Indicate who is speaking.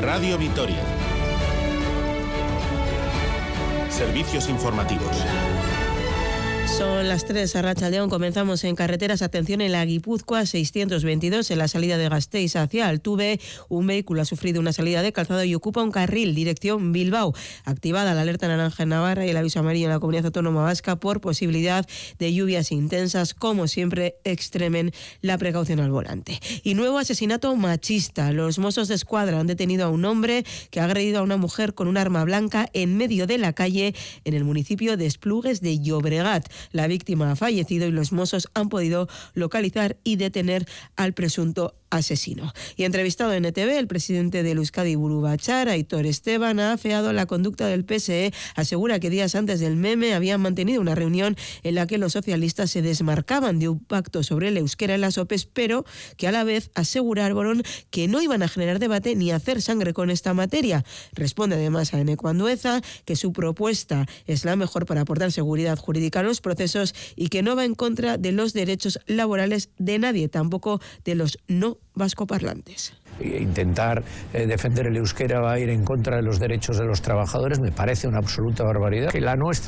Speaker 1: Radio Vitoria. Servicios informativos.
Speaker 2: Son las 3, Arratsaldeon. Comenzamos en carreteras. Atención, en la Guipúzcoa 622, en la salida de Gasteiz hacia Altuve, un vehículo ha sufrido una salida de calzado y ocupa un carril dirección Bilbao. Activada la alerta naranja en Navarra y el aviso amarillo en la Comunidad Autónoma Vasca por posibilidad de lluvias intensas. Como siempre, extremen la precaución al volante. Y nuevo asesinato machista. Los Mossos de Escuadra han detenido a un hombre que ha agredido a una mujer con un arma blanca en medio de la calle en el municipio de Esplugues de Llobregat. La víctima ha fallecido y los Mossos han podido localizar y detener al presunto asesino. Y entrevistado en ETV, el presidente del Euskadi Buru Batzar, Aitor Esteban, ha afeado la conducta del PSE. Asegura que días antes del meme habían mantenido una reunión en la que los socialistas se desmarcaban de un pacto sobre el euskera en las OPEs, pero que a la vez aseguraron que no iban a generar debate ni hacer sangre con esta materia. Responde además a Eneko Andueza que su propuesta es la mejor para aportar seguridad jurídica a los procesos y que no va en contra de los derechos laborales de nadie, tampoco de los no vascoparlantes.
Speaker 3: Intentar defender el euskera va a ir en contra de los derechos de los trabajadores, me parece una absoluta barbaridad. Que la nuestra